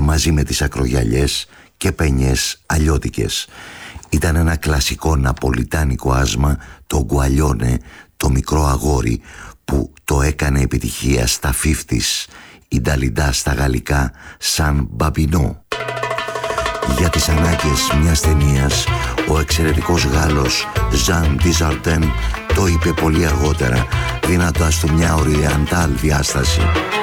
μαζί με τις ακρογιαλιές και πενιές αλλιώτικες. Ήταν ένα κλασικό ναπολιτάνικο άσμα, το γκουαλιόνε, το μικρό αγόρι που το έκανε επιτυχία στα 50's, η Νταλιντά στα γαλλικά σαν μπαμπινό. Για τις ανάγκες μιας ταινίας, ο εξαιρετικός Γάλλος Ζαν Ντιζαρτέν το είπε πολύ αργότερα, δίνοντας του μια οριαντάλ διάσταση.